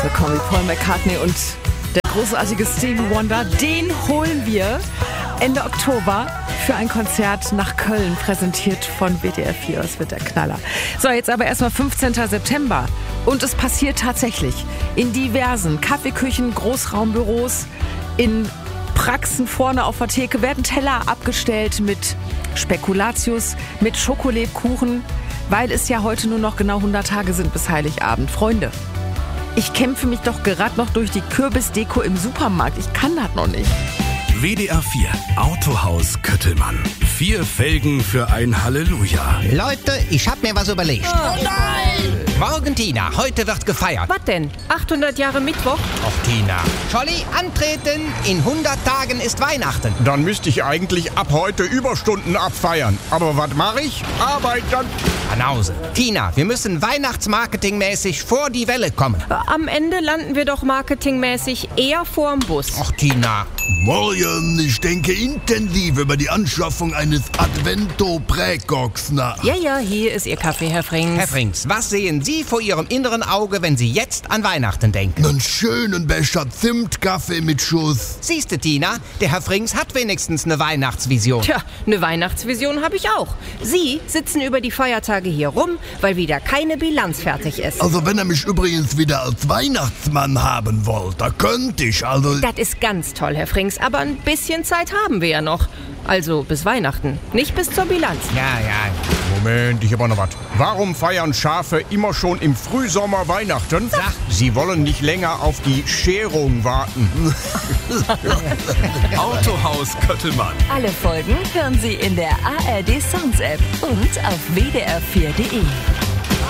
Willkommen mit Paul McCartney und der großartige Stevie Wonder. Den holen wir Ende Oktober für ein Konzert nach Köln, präsentiert von WDR 4. Das wird der Knaller. So, jetzt aber erstmal 15. September. Und es passiert tatsächlich in diversen Kaffeeküchen, Großraumbüros, in Praxen vorne auf der Theke werden Teller abgestellt mit Spekulatius, mit Schokolädkuchen, weil es ja heute nur noch genau 100 Tage sind bis Heiligabend. Freunde, ich kämpfe mich doch gerade noch durch die Kürbisdeko im Supermarkt. Ich kann das noch nicht. WDR 4 Autohaus Köttelmann. 4 Felgen für ein Halleluja. Leute, ich hab mir was überlegt. Oh nein! Morgen, Tina, heute wird gefeiert. Was denn? 800 Jahre Mittwoch? Och, Tina. Scholli, antreten. In 100 Tagen ist Weihnachten. Dann müsste ich eigentlich ab heute Überstunden abfeiern. Aber was mache ich? Arbeiten. Banause. Tina, wir müssen weihnachtsmarketingmäßig vor die Welle kommen. Am Ende landen wir doch marketingmäßig eher vorm Bus. Och, Tina. Morgen, ich denke intensiv über die Anschaffung eines Advento-Präkoks nach. Ja, hier ist Ihr Kaffee, Herr Frings. Herr Frings, was sehen Sie vor Ihrem inneren Auge, wenn Sie jetzt an Weihnachten denken? Einen schönen Becher Zimtkaffee mit Schuss. Siehste, Tina, der Herr Frings hat wenigstens eine Weihnachtsvision. Tja, eine Weihnachtsvision habe ich auch. Sie sitzen über die Feiertage hier rum, weil wieder keine Bilanz fertig ist. Also wenn er mich übrigens wieder als Weihnachtsmann haben wollte, könnte ich, Das ist ganz toll, Herr Frings, aber ein bisschen Zeit haben wir ja noch. Also bis Weihnachten, nicht bis zur Bilanz. Ja. Moment, ich habe noch was. Warum feiern Schafe immer schon im Frühsommer Weihnachten? Sag. Sie wollen nicht länger auf die Scherung warten. Autohaus Köttelmann. Alle Folgen hören Sie in der ARD Sounds App und auf wdr4.de.